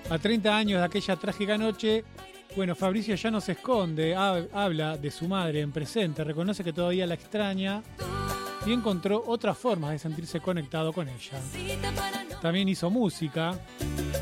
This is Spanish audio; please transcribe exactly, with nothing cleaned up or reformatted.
A treinta años de aquella trágica noche, bueno, Fabricio ya no se esconde, ha- habla de su madre en presente, reconoce que todavía la extraña y encontró otras formas de sentirse conectado con ella. También hizo música,